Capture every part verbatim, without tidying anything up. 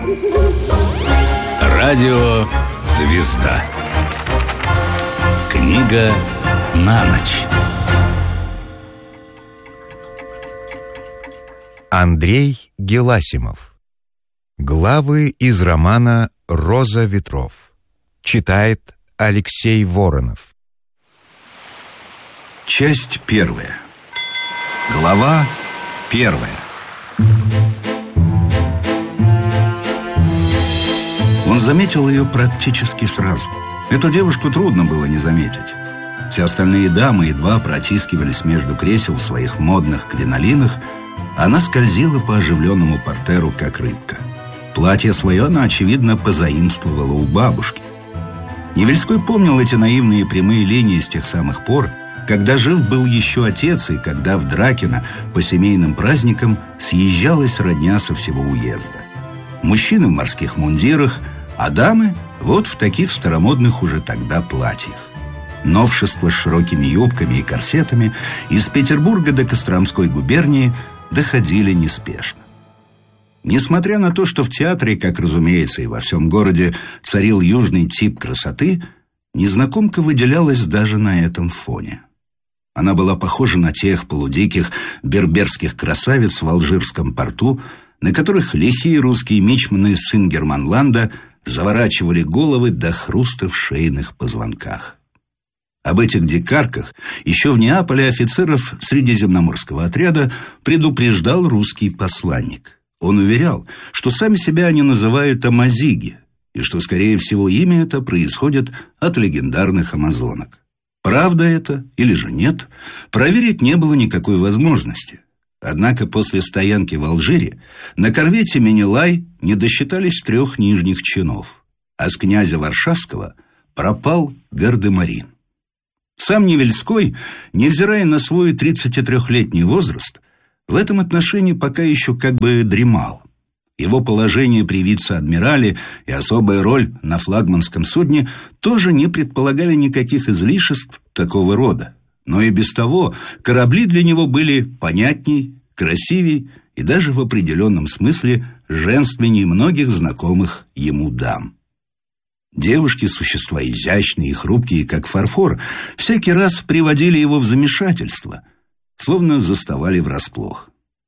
Радио «Звезда». Книга на ночь. Андрей Геласимов. Главы из романа «Роза ветров». Читает Алексей Воронов. Часть первая. Глава первая. Он заметил ее практически сразу. Эту девушку трудно было не заметить. Все остальные дамы едва протискивались между кресел в своих модных кринолинах, а она скользила по оживленному партеру, как рыбка. Платье свое она, очевидно, позаимствовала у бабушки. Невельской помнил эти наивные прямые линии с тех самых пор, когда жив был еще отец, и когда в Дракино по семейным праздникам съезжалась родня со всего уезда. Мужчины в морских мундирах, а дамы вот в таких старомодных уже тогда платьях. Новшества с широкими юбками и корсетами из Петербурга до Костромской губернии доходили неспешно. Несмотря на то, что в театре, как разумеется, и во всем городе царил южный тип красоты, незнакомка выделялась даже на этом фоне. Она была похожа на тех полудиких берберских красавиц в Алжирском порту, на которых лихие русские мичманы с Ингерманланда заворачивали головы до хруста в шейных позвонках. Об этих дикарках еще в Неаполе офицеров Средиземноморского отряда предупреждал русский посланник. Он уверял, что сами себя они называют амазиги, и что, скорее всего, имя это происходит от легендарных амазонок. Правда это или же нет, проверить не было никакой возможности. Однако после стоянки в Алжире на корвете Менелай не досчитались трех нижних чинов, а с князя Варшавского пропал гардемарин. Сам Невельской, невзирая на свой тридцатитрёхлетний возраст, в этом отношении пока еще как бы дремал. Его положение при вице-адмирале и особая роль на флагманском судне тоже не предполагали никаких излишеств такого рода. Но и без того корабли для него были понятней, красивей и даже в определенном смысле женственней многих знакомых ему дам. Девушки, существа изящные и хрупкие, как фарфор, всякий раз приводили его в замешательство, словно заставали врасплох.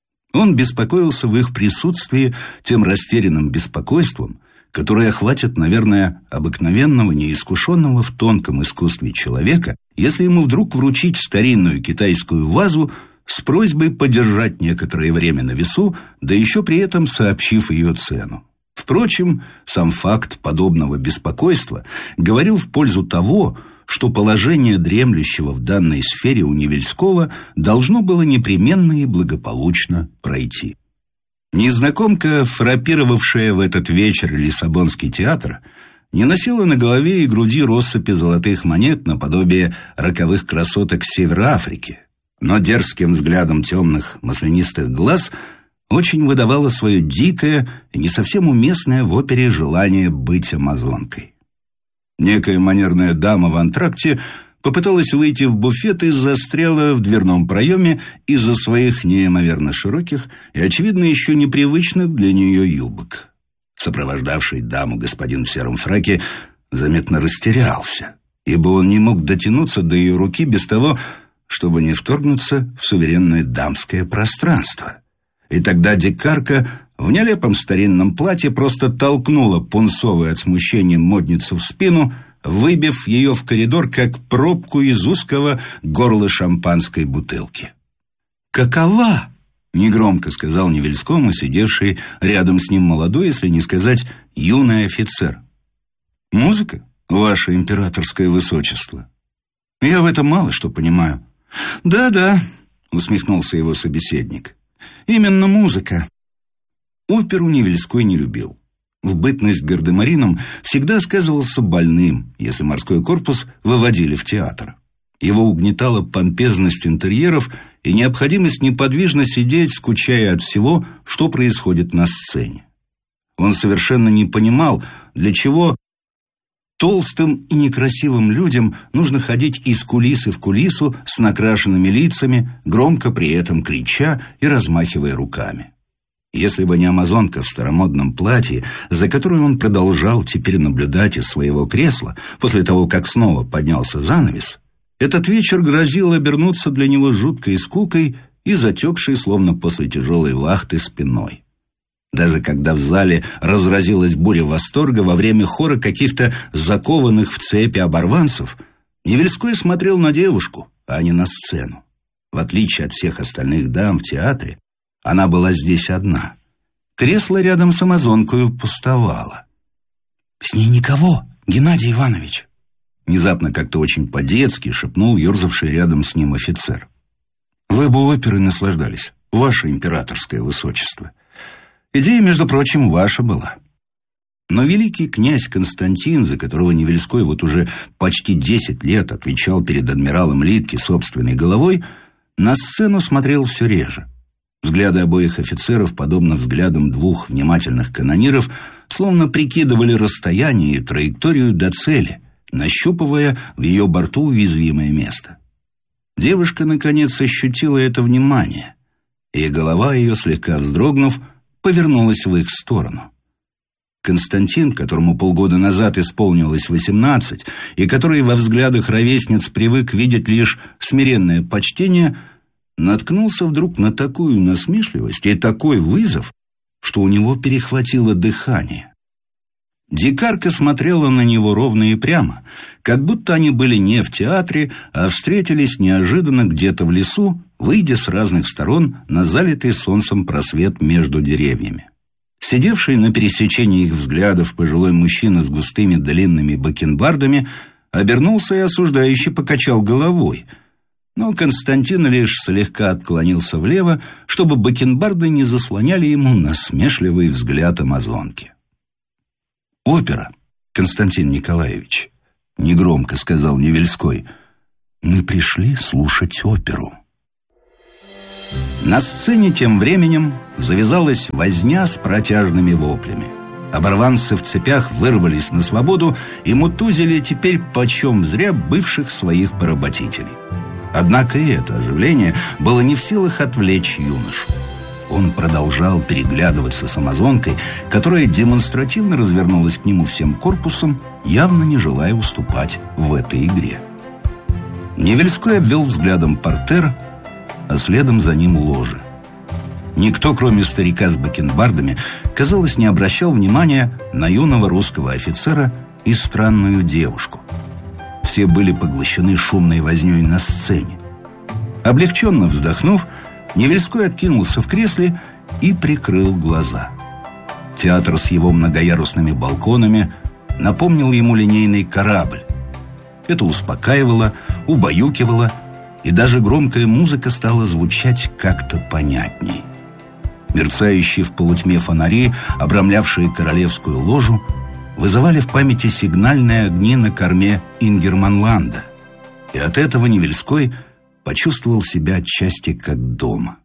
Он беспокоился в их присутствии тем растерянным беспокойством, которое охватит, наверное, обыкновенного, неискушенного в тонком искусстве человека, если ему вдруг вручить старинную китайскую вазу с просьбой подержать некоторое время на весу, да еще при этом сообщив ее цену. Впрочем, сам факт подобного беспокойства говорил в пользу того, что положение дремлющего в данной сфере у Невельского должно было непременно и благополучно пройти. Незнакомка, фраппировавшая в этот вечер Лиссабонский театр, не носила на голове и груди россыпи золотых монет наподобие роковых красоток Севера Африки, но дерзким взглядом темных маслянистых глаз очень выдавала свое дикое и не совсем уместное в опере желание быть амазонкой. Некая манерная дама в антракте попыталась выйти в буфет и застряла в дверном проеме из-за своих неимоверно широких и, очевидно, еще непривычных для нее юбок. Сопровождавший даму господин в сером фраке заметно растерялся, ибо он не мог дотянуться до ее руки без того, чтобы не вторгнуться в суверенное дамское пространство. И тогда дикарка в нелепом старинном платье просто толкнула пунцовую от смущения модницу в спину, выбив ее в коридор, как пробку из узкого горла шампанской бутылки. «Какова?» — негромко сказал Невельскому сидевший рядом с ним молодой, если не сказать юный офицер. «Музыка, ваше императорское высочество? Я в этом мало что понимаю». «Да-да», — усмехнулся его собеседник. «Именно музыка». Оперу Невельской не любил. В бытность гардемарином всегда сказывался больным, если морской корпус выводили в театр. Его угнетала помпезность интерьеров и необходимость неподвижно сидеть, скучая от всего, что происходит на сцене. Он совершенно не понимал, для чего толстым и некрасивым людям нужно ходить из кулисы в кулису с накрашенными лицами, громко при этом крича и размахивая руками. Если бы не амазонка в старомодном платье, за которой он продолжал теперь наблюдать из своего кресла, после того, как снова поднялся занавес, этот вечер грозил обернуться для него жуткой скукой и затекшей, словно после тяжелой вахты, спиной. Даже когда в зале разразилась буря восторга во время хора каких-то закованных в цепи оборванцев, Невельской смотрел на девушку, а не на сцену. В отличие от всех остальных дам в театре, она была здесь одна. Кресло рядом с амазонкою пустовало. «С ней никого, Геннадий Иванович!» Внезапно как-то очень по-детски шепнул ерзавший рядом с ним офицер. «Вы бы оперой наслаждались, ваше императорское высочество. Идея, между прочим, ваша была». Но великий князь Константин, за которого Невельской вот уже почти десять лет отвечал перед адмиралом Литке собственной головой, на сцену смотрел все реже. Взгляды обоих офицеров, подобно взглядам двух внимательных канониров, словно прикидывали расстояние и траекторию до цели, нащупывая в ее борту уязвимое место. Девушка, наконец, ощутила это внимание, и голова ее, слегка вздрогнув, повернулась в их сторону. Константин, которому полгода назад исполнилось восемнадцать, и который во взглядах ровесниц привык видеть лишь смиренное почтение, наткнулся вдруг на такую насмешливость и такой вызов, что у него перехватило дыхание. Дикарка смотрела на него ровно и прямо, как будто они были не в театре, а встретились неожиданно где-то в лесу, выйдя с разных сторон на залитый солнцем просвет между деревьями. Сидевший на пересечении их взглядов пожилой мужчина с густыми длинными бакенбардами обернулся и осуждающе покачал головой, но Константин лишь слегка отклонился влево, чтобы бакенбарды не заслоняли ему насмешливый взгляд амазонки. «Опера, Константин Николаевич», — негромко сказал Невельской, — «мы пришли слушать оперу». На сцене тем временем завязалась возня с протяжными воплями. Оборванцы в цепях вырвались на свободу и мутузили теперь почем зря бывших своих поработителей. Однако и это оживление было не в силах отвлечь юношу. Он продолжал переглядываться с амазонкой, которая демонстративно развернулась к нему всем корпусом, явно не желая уступать в этой игре. Невельской обвел взглядом партер, а следом за ним ложи. Никто, кроме старика с бакенбардами, казалось, не обращал внимания на юного русского офицера и странную девушку. Все были поглощены шумной вознёй на сцене. Облегченно вздохнув, Невельской откинулся в кресле и прикрыл глаза. Театр с его многоярусными балконами напомнил ему линейный корабль. Это успокаивало, убаюкивало, и даже громкая музыка стала звучать как-то понятней. Мерцающие в полутьме фонари, обрамлявшие королевскую ложу, вызывали в памяти сигнальные огни на корме Ингерманланда, и от этого Невельской почувствовал себя отчасти как дома.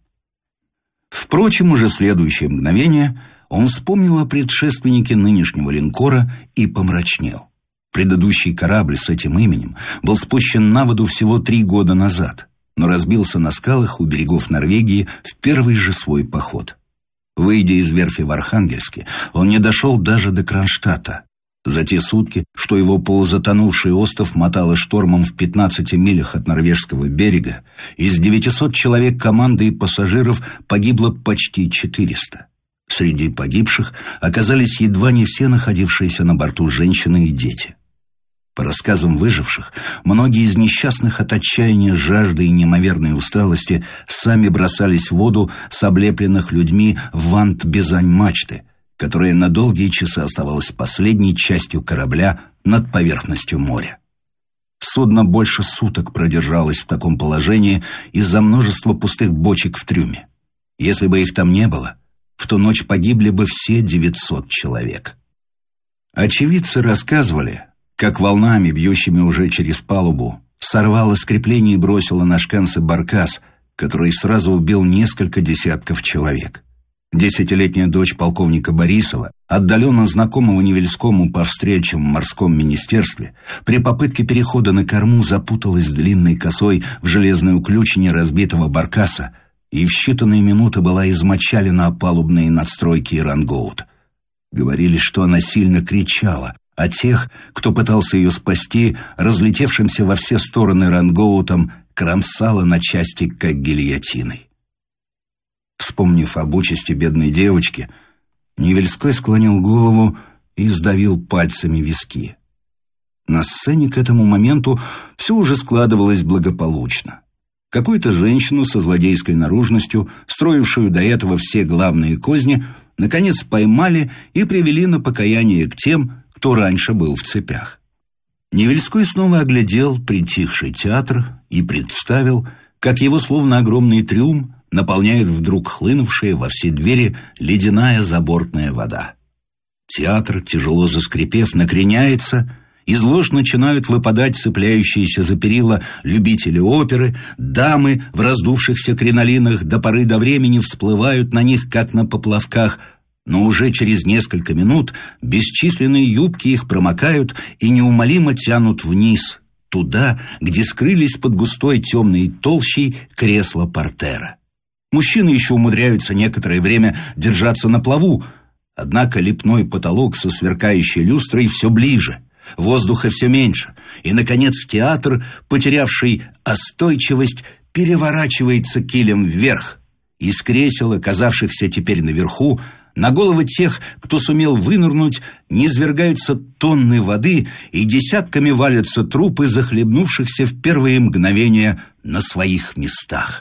Впрочем, уже в следующее мгновение он вспомнил о предшественнике нынешнего линкора и помрачнел. Предыдущий корабль с этим именем был спущен на воду всего три года назад, но разбился на скалах у берегов Норвегии в первый же свой поход. Выйдя из верфи в Архангельске, он не дошел даже до Кронштадта. За те сутки, что его полузатонувший остров мотало штормом в пятнадцати милях от норвежского берега, из девятисот человек команды и пассажиров погибло почти четыреста. Среди погибших оказались едва не все находившиеся на борту женщины и дети. По рассказам выживших, многие из несчастных от отчаяния, жажды и неимоверной усталости сами бросались в воду с облепленных людьми в вант Бизань-мачты, которая на долгие часы оставалась последней частью корабля над поверхностью моря. Судно больше суток продержалось в таком положении из-за множества пустых бочек в трюме. Если бы их там не было, в ту ночь погибли бы все девятьсот человек. Очевидцы рассказывали, как волнами, бьющими уже через палубу, сорвало с крепления и бросило на шканцы баркас, который сразу убил несколько десятков человек. Десятилетняя дочь полковника Борисова, отдаленно знакомого Невельскому по встречам в морском министерстве, при попытке перехода на корму запуталась длинной косой в железной уключине разбитого баркаса и в считанные минуты была измочалена о палубные надстройки «Ирангоут». Говорили, что она сильно кричала, а тех, кто пытался ее спасти, разлетевшимся во все стороны рангоутом, кромсала на части, как гильотиной. Вспомнив об участи бедной девочки, Невельской склонил голову и сдавил пальцами виски. На сцене к этому моменту все уже складывалось благополучно. Какую-то женщину со злодейской наружностью, строившую до этого все главные козни, наконец поймали и привели на покаяние к тем, кто раньше был в цепях. Невельской снова оглядел притихший театр и представил, как его словно огромный трюм наполняет вдруг хлынувшая во все двери ледяная забортная вода. Театр, тяжело заскрипев, накреняется, из лож начинают выпадать цепляющиеся за перила любители оперы, дамы в раздувшихся кринолинах до поры до времени всплывают на них, как на поплавках, но уже через несколько минут бесчисленные юбки их промокают и неумолимо тянут вниз, туда, где скрылись под густой темной толщей кресла портера. Мужчины еще умудряются некоторое время держаться на плаву, однако лепной потолок со сверкающей люстрой все ближе, воздуха все меньше, и, наконец, театр, потерявший остойчивость, переворачивается килем вверх. Из кресел, оказавшихся теперь наверху, на головы тех, кто сумел вынырнуть, низвергаются тонны воды, и десятками валятся трупы захлебнувшихся в первые мгновения на своих местах.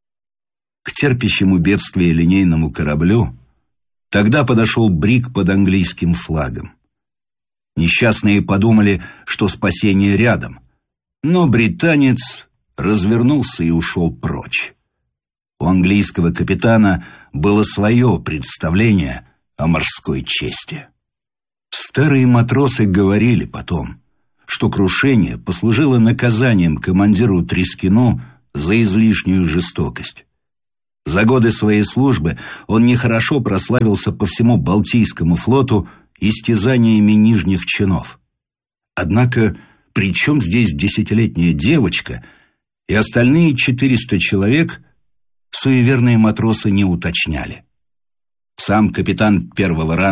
К терпящему бедствие линейному кораблю тогда подошел бриг под английским флагом. Несчастные подумали, что спасение рядом, но британец развернулся и ушел прочь. У английского капитана было свое представление о морской чести. Старые матросы говорили потом, что крушение послужило наказанием командиру Трескину за излишнюю жестокость. За годы своей службы он нехорошо прославился по всему Балтийскому флоту истязаниями нижних чинов. Однако, при чем здесь десятилетняя девочка и остальные четыреста человек, суеверные матросы не уточняли. Сам капитан первого ранга